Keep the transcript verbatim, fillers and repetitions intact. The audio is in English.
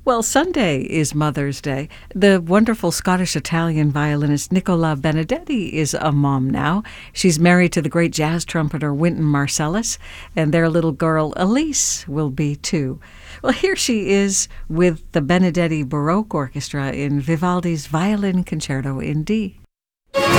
Well, Sunday is Mother's Day. The wonderful Scottish-Italian violinist Nicola Benedetti is a mom now. She's married to the great jazz trumpeter Wynton Marsalis, and their little girl Elise will be too. Well, here she is with the Benedetti Baroque Orchestra in Vivaldi's Violin Concerto in D.